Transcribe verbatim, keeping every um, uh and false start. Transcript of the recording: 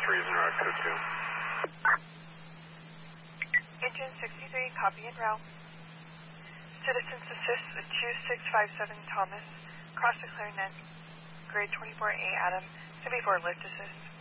three zero two two. Engine sixty-three, copy and route. Citizens assist with two six five seven Thomas, cross the clarinet, grade twenty-four A Adam, seventy-four lift assist.